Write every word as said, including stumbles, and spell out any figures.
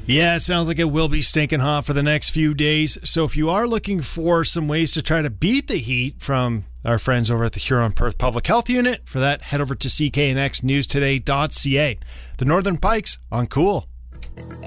Yeah, it sounds like it will be stinking hot for the next few days. So if you are looking for some ways to try to beat the heat from our friends over at the Huron-Perth Public Health Unit, for that, head over to c k n x news today dot c a. The Northern Pikes on Cool.